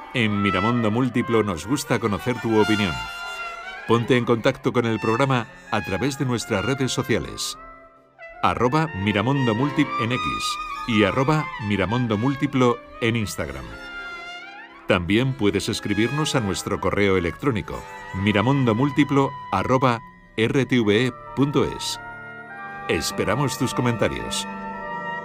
En Miramundo Múltiplo nos gusta conocer tu opinión. Ponte en contacto con el programa a través de nuestras redes sociales. @Miramundo Múltip en X y @Miramundo Múltiplo en Instagram. También puedes escribirnos a nuestro correo electrónico miramundomúltiplo@rtve.es. Esperamos tus comentarios.